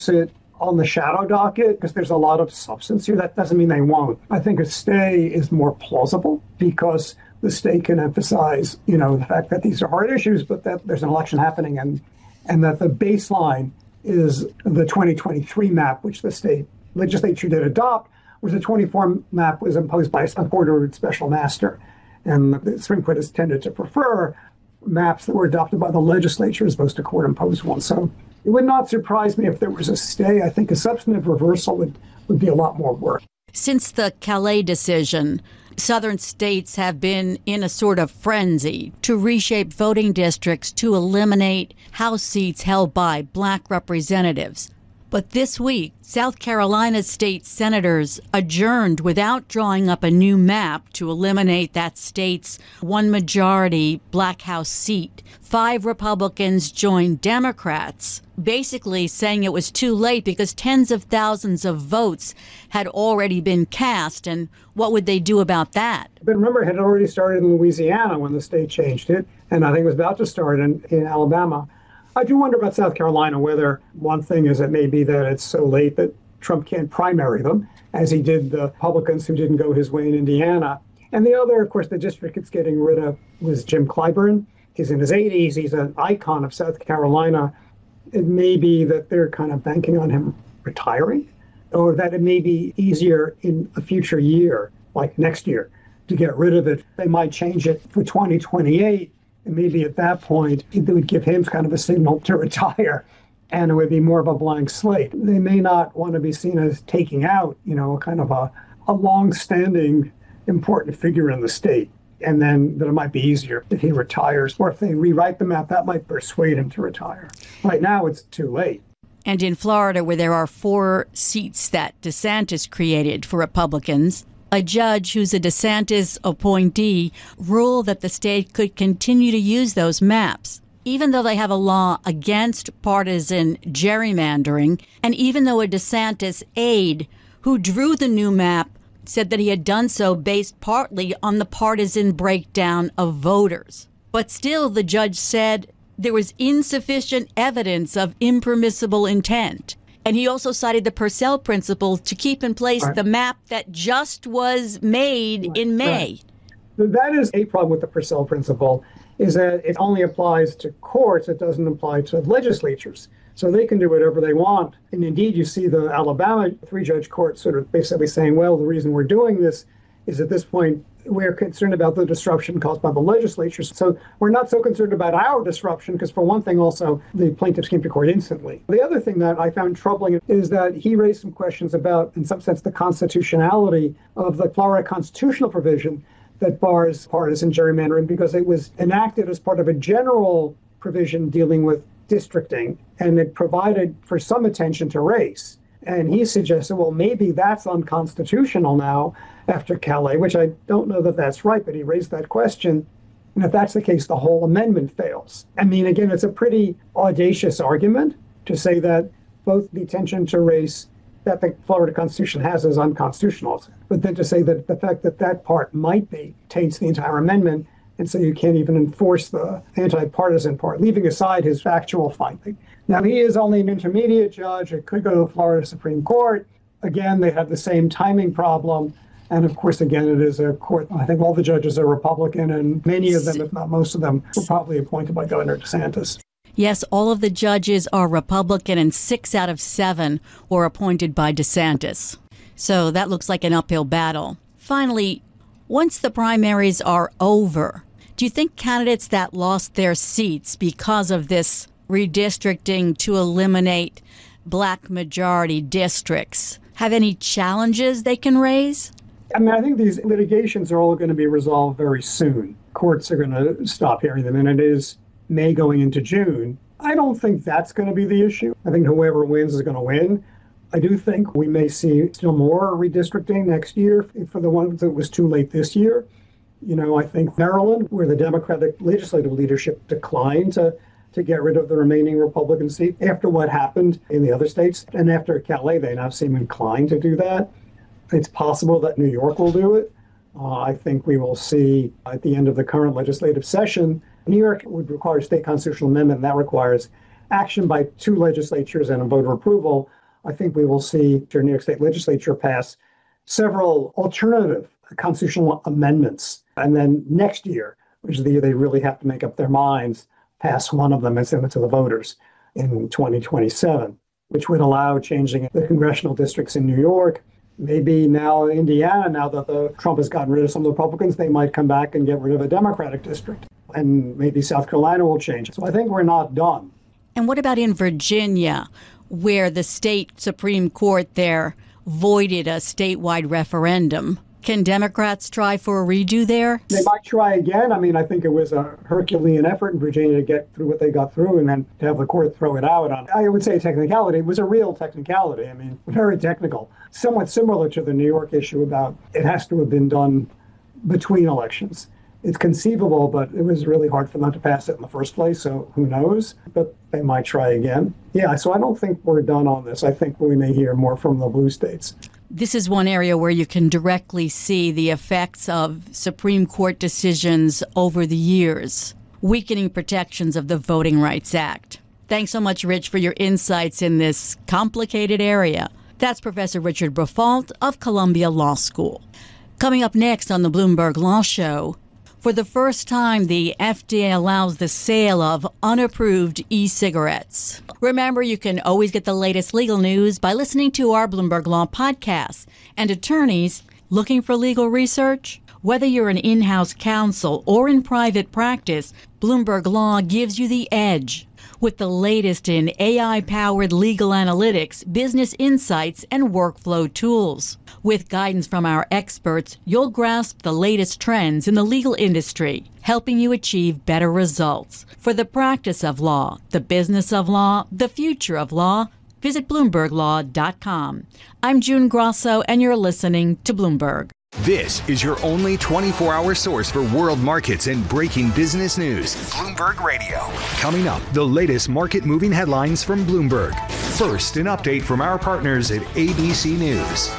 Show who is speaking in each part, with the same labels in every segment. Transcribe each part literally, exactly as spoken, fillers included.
Speaker 1: sit on the shadow docket because there's a lot of substance here. That doesn't mean they won't. I think a stay is more plausible because the state can emphasize, you know, the fact that these are hard issues, but that there's an election happening and and that the baseline is the twenty twenty-three map, which the state legislature did adopt, whereas the twenty-four map was imposed by a court-ordered special master. And the Supreme Court has tended to prefer maps that were adopted by the legislature as opposed to court-imposed ones. So it would not surprise me if there was a stay. I think a substantive reversal would, would be a lot more work.
Speaker 2: Since the Calais decision, southern states have been in a sort of frenzy to reshape voting districts to eliminate House seats held by black representatives. But this week, South Carolina state senators adjourned without drawing up a new map to eliminate that state's one-majority black House seat. Five Republicans joined Democrats, basically saying it was too late because tens of thousands of votes had already been cast. And what would they do about that?
Speaker 1: But remember, it had already started in Louisiana when the state changed it, and I think it was about to start in, in Alabama. I do wonder about South Carolina, whether one thing is it may be that it's so late that Trump can't primary them, as he did the Republicans who didn't go his way in Indiana. And the other, of course, the district it's getting rid of was Jim Clyburn. He's in his eighties. He's an icon of South Carolina. It may be that they're kind of banking on him retiring, or that it may be easier in a future year, like next year, to get rid of it. They might change it for twenty twenty-eight. And maybe at that point, it would give him kind of a signal to retire, and it would be more of a blank slate. They may not want to be seen as taking out, you know, kind of a, a long-standing important figure in the state. And then that it might be easier if he retires, or if they rewrite the map, that might persuade him to retire. Right now, it's too late.
Speaker 2: And in Florida, where there are four seats that DeSantis created for Republicans, a judge who's a DeSantis appointee ruled that the state could continue to use those maps, even though they have a law against partisan gerrymandering, and even though a DeSantis aide who drew the new map said that he had done so based partly on the partisan breakdown of voters. But still, the judge said there was insufficient evidence of impermissible intent. And he also cited the Purcell principle to keep in place right. the map that just was made right. in May.
Speaker 1: Right. That is a problem with the Purcell principle, is that it only applies to courts. It doesn't apply to legislatures. So they can do whatever they want. And indeed, you see the Alabama three-judge court sort of basically saying, well, the reason we're doing this is at this point, we're concerned about the disruption caused by the legislatures. So we're not so concerned about our disruption because, for one thing, also, the plaintiffs came to court instantly. The other thing that I found troubling is that he raised some questions about, in some sense, the constitutionality of the Florida constitutional provision that bars partisan gerrymandering, because it was enacted as part of a general provision dealing with districting, and it provided for some attention to race. And he suggested, well, maybe that's unconstitutional now after Calais, which I don't know that that's right, but he raised that question. And if that's the case, the whole amendment fails. I mean, again, it's a pretty audacious argument to say that both the attention to race that the Florida Constitution has is unconstitutional, but then to say that the fact that that part might be taints the entire amendment, and so you can't even enforce the anti-partisan part, leaving aside his factual finding. Now, he is only an intermediate judge. It could go to the Florida Supreme Court. Again, they have the same timing problem. And of course, again, it is a court. I think all the judges are Republican, and many of them, if not most of them, were probably appointed by Governor DeSantis.
Speaker 2: Yes, all of the judges are Republican, and six out of seven were appointed by DeSantis. So that looks like an uphill battle. Finally, once the primaries are over, do you think candidates that lost their seats because of this redistricting to eliminate black majority districts have any challenges they can raise?
Speaker 1: I mean, I think these litigations are all going to be resolved very soon. Courts are going to stop hearing them, and it is May going into June. I don't think that's going to be the issue. I think whoever wins is going to win. I do think we may see still more redistricting next year for the ones that was too late this year. You know, I think Maryland, where the Democratic legislative leadership declined to, to get rid of the remaining Republican seat after what happened in the other states, and after Calais, they now seem inclined to do that. It's possible that New York will do it. Uh, I think we will see at the end of the current legislative session, New York would require a state constitutional amendment, and that requires action by two legislatures and a voter approval, I think we will see the New York State legislature pass several alternative constitutional amendments. And then next year, which is the year they really have to make up their minds, pass one of them and send it to the voters in twenty twenty-seven, which would allow changing the congressional districts in New York. Maybe now Indiana, now that the Trump has gotten rid of some of the Republicans, they might come back and get rid of a Democratic district. And maybe South Carolina will change. So I think we're not done.
Speaker 2: And what about in Virginia, where the state Supreme Court there voided a statewide referendum? Can Democrats try for a redo there?
Speaker 1: They might try again. I mean, I think it was a Herculean effort in Virginia to get through what they got through and then to have the court throw it out on. I would say technicality. It was a real technicality. I mean, very technical. Somewhat similar to the New York issue about it has to have been done between elections. It's conceivable, but it was really hard for them to pass it in the first place, so who knows? But they might try again. Yeah, so I don't think we're done on this. I think we may hear more from the blue states.
Speaker 2: This is one area where you can directly see the effects of Supreme Court decisions over the years, weakening protections of the Voting Rights Act. Thanks so much, Rich, for your insights in this complicated area. That's Professor Richard Briffault of Columbia Law School. Coming up next on the Bloomberg Law Show, for the first time, the F D A allows the sale of unapproved e-cigarettes. Remember, you can always get the latest legal news by listening to our Bloomberg Law podcast. And attorneys looking for legal research? Whether you're an in-house counsel or in private practice, Bloomberg Law gives you the edge. With the latest in A I-powered legal analytics, business insights, and workflow tools. With guidance from our experts, you'll grasp the latest trends in the legal industry, helping you achieve better results. For the practice of law, the business of law, the future of law, visit Bloomberg Law dot com. I'm June Grosso, and you're listening to Bloomberg.
Speaker 3: This is your only twenty-four hour source for world markets and breaking business news. Bloomberg Radio. Coming up, the latest market-moving headlines from Bloomberg. First, an update from our partners at A B C News.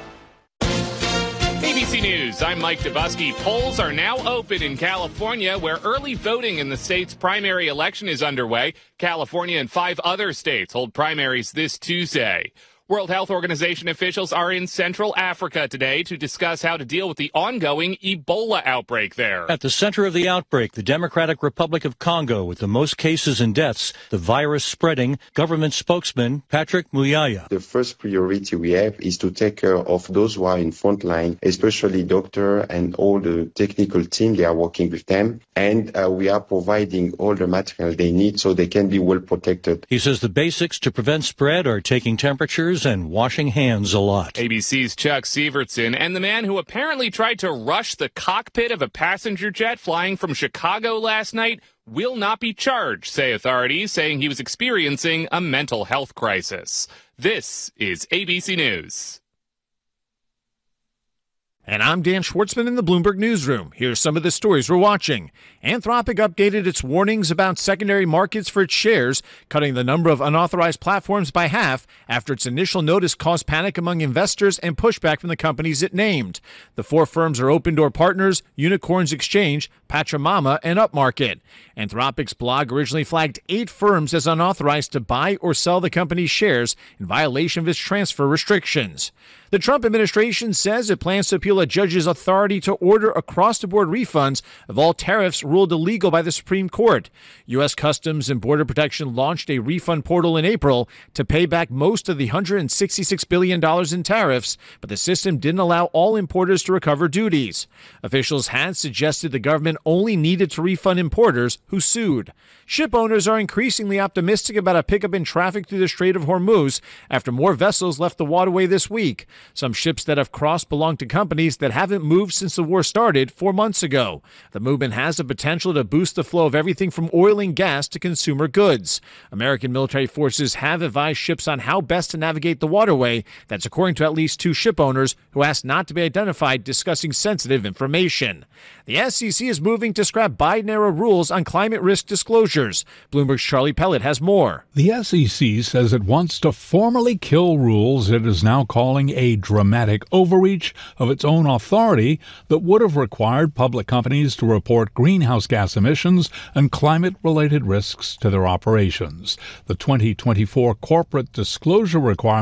Speaker 4: A B C News, I'm Mike Dubusky. Polls are now open in California, where early voting in the state's primary election is underway. California and five other states hold primaries this Tuesday. World Health Organization officials are in Central Africa today to discuss how to deal with the ongoing Ebola outbreak there.
Speaker 5: At the center of the outbreak, the Democratic Republic of Congo, with the most cases and deaths, the virus spreading. Government spokesman Patrick Muyaya.
Speaker 6: The first priority we have is to take care of those who are in front line, especially doctor and all the technical team. They are working with them, and uh, we are providing all the material they need so they can be well protected.
Speaker 5: He says the basics to prevent spread are taking temperatures and washing hands a lot.
Speaker 4: A B C's Chuck Sievertson and the man who apparently tried to rush the cockpit of a passenger jet flying from Chicago last night will not be charged, say authorities, saying he was experiencing a mental health crisis. This is A B C News.
Speaker 7: And I'm Dan Schwartzman in the Bloomberg Newsroom. Here's some of the stories we're watching. Anthropic updated its warnings about secondary markets for its shares, cutting the number of unauthorized platforms by half after its initial notice caused panic among investors and pushback from the companies it named. The four firms are Open Door Partners, Unicorns Exchange, Pachamama, and Upmarket. Anthropic's blog originally flagged eight firms as unauthorized to buy or sell the company's shares in violation of its transfer restrictions. The Trump administration says it plans to appeal a judge's authority to order across-the-board refunds of all tariffs ruled illegal by the Supreme Court. U S Customs and Border Protection launched a refund portal in April to pay back most of the one hundred sixty-six billion dollars in tariffs, but the system didn't allow all importers to recover duties. Officials had suggested the government only needed to refund importers who sued. Ship owners are increasingly optimistic about a pickup in traffic through the Strait of Hormuz after more vessels left the waterway this week. Some ships that have crossed belong to companies that haven't moved since the war started four months ago. The movement has the potential to boost the flow of everything from oil and gas to consumer goods. American military forces have advised ships on how best to navigate the waterway. That's according to at least two ship owners who asked not to be identified discussing sensitive information. The S E C is moving to scrap Biden-era rules on climate risk disclosures. Bloomberg's Charlie Pellet has more.
Speaker 8: The S E C says it wants to formally kill rules it is now calling a a dramatic overreach of its own authority that would have required public companies to report greenhouse gas emissions and climate-related risks to their operations. The twenty twenty-four corporate disclosure requirement